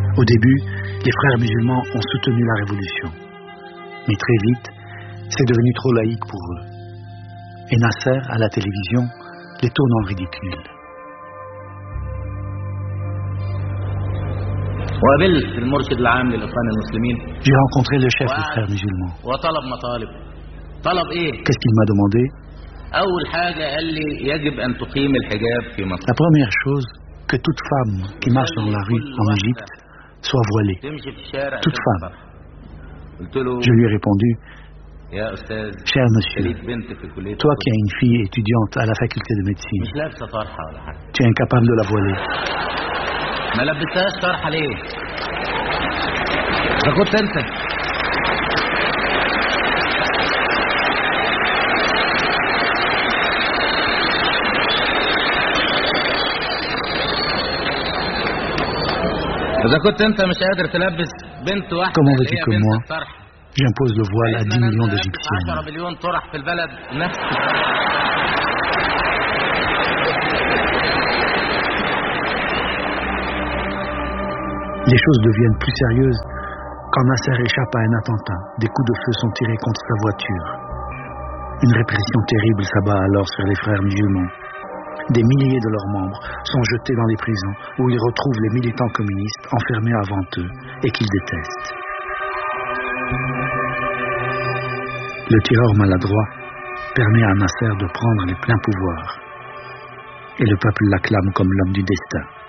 Au début, les frères musulmans ont soutenu la révolution. Mais très vite, c'est devenu trop laïque pour eux. Et Nasser, à la télévision, les tourne en ridicule. J'ai rencontré le chef des frères musulmans. Qu'est-ce qu'il m'a demandé? La première chose, que toute femme qui marche dans la rue en Égypte soit voilée. Toute femme. Je lui ai répondu, cher monsieur, toi qui as une fille étudiante à la faculté de médecine, tu es incapable de la voiler. Comment veux-tu que moi, j'impose le voile à 10 millions d'Égyptiennes? Les choses deviennent plus sérieuses quand Nasser échappe à un attentat. Des coups de feu sont tirés contre sa voiture. Une répression terrible s'abat alors sur les frères musulmans. Des milliers de leurs membres sont jetés dans les prisons où ils retrouvent les militants communistes enfermés avant eux et qu'ils détestent. Le tireur maladroit permet à Nasser de prendre les pleins pouvoirs et le peuple l'acclame comme l'homme du destin.